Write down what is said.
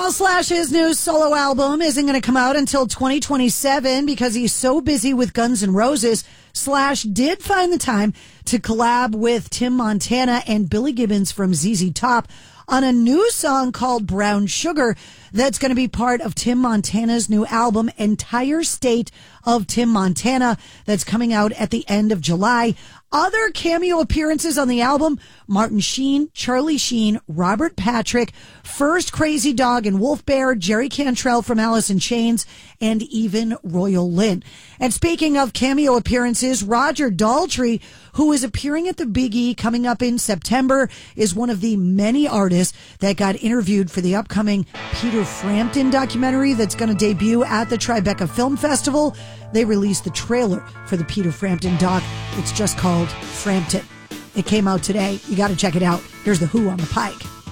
While Slash's new solo album isn't going to come out until 2027 because he's so busy with Guns N' Roses, Slash did find the time to collab with Tim Montana and Billy Gibbons from ZZ Top on a new song called Brown Sugar that's going to be part of Tim Montana's new album, Entire State of Tim Montana, that's coming out at the end of July. Other cameo appearances on the album: Martin Sheen, Charlie Sheen, Robert Patrick, First Crazy Dog and Wolf Bear, Jerry Cantrell from Alice in Chains, and even Royal Lynn. And speaking of cameo appearances, Roger Daltrey, who is appearing at the Big E coming up in September, is one of the many artists that got interviewed for the upcoming Peter Frampton documentary that's going to debut at the Tribeca Film Festival. They released the trailer for the Peter Frampton doc. It's just called Frampton. It came out today. You got to check it out. Here's the Who on the Pike.